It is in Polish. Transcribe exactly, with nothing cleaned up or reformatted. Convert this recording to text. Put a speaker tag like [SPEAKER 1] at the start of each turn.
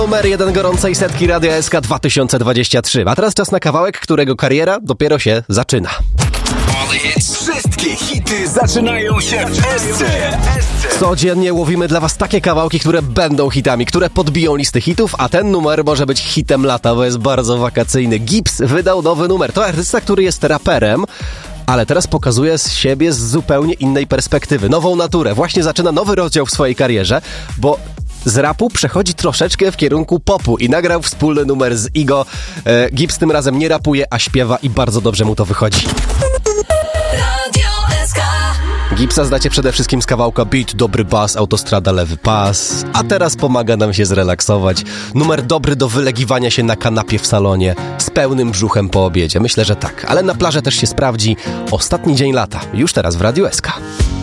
[SPEAKER 1] numer jeden gorącej setki Radia S K dwa tysiące dwadzieścia trzy. A teraz czas na kawałek, którego kariera dopiero się zaczyna.
[SPEAKER 2] Wszystkie hity zaczynają się w S C.
[SPEAKER 1] Codziennie łowimy dla was takie kawałki, które będą hitami, które podbiją listy hitów, a ten numer może być hitem lata, bo jest bardzo wakacyjny. Gibbs wydał nowy numer. To artysta, który jest raperem, ale teraz pokazuje z siebie z zupełnie innej perspektywy. Nową naturę. Właśnie zaczyna nowy rozdział w swojej karierze, bo z rapu przechodzi troszeczkę w kierunku popu i nagrał wspólny numer z Igo. E, Gibbs tym razem nie rapuje, a śpiewa i bardzo dobrze mu to wychodzi. Gibbsa znacie przede wszystkim z kawałka Beat, dobry bas, autostrada, lewy pas, a teraz pomaga nam się zrelaksować. Numer dobry do wylegiwania się na kanapie w salonie z pełnym brzuchem po obiedzie. Myślę, że tak, ale na plażę też się sprawdzi. Ostatni dzień lata, już teraz w Radiu S K.